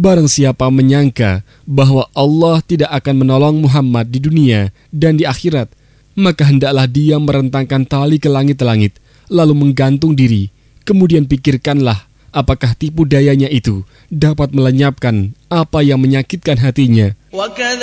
Barang siapa menyangka bahwa Allah tidak akan menolong Muhammad di dunia dan di akhirat, maka hendaklah dia merentangkan tali ke langit-langit, lalu menggantung diri. Kemudian pikirkanlah apakah tipu dayanya itu dapat melenyapkan apa yang menyakitkan hatinya.